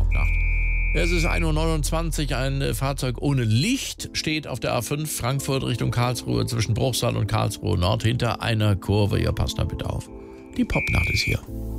Popnacht. Es ist 1:29 Uhr, ein Fahrzeug ohne Licht steht auf der A5 Frankfurt Richtung Karlsruhe zwischen Bruchsal und Karlsruhe Nord hinter einer Kurve. Ihr passt da bitte auf. Die Popnacht ist hier.